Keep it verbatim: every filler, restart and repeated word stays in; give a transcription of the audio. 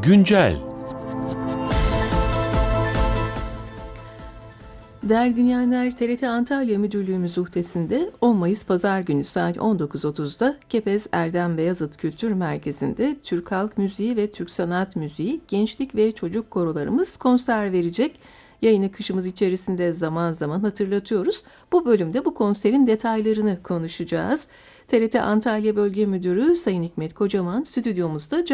Güncel. Değerli dinleyenler, T R T Antalya Müdürlüğümüz uhdesinde on Mayıs Pazar günü saat on dokuz otuzda Kepez Erdem Beyazıt Kültür Merkezi'nde Türk Halk Müziği ve Türk Sanat Müziği, gençlik ve çocuk korolarımız konser verecek. Yayını kışımız içerisinde zaman zaman hatırlatıyoruz. Bu bölümde bu konserin detaylarını konuşacağız. T R T Antalya Bölge Müdürü Sayın Hikmet Kocaman stüdyomuzda.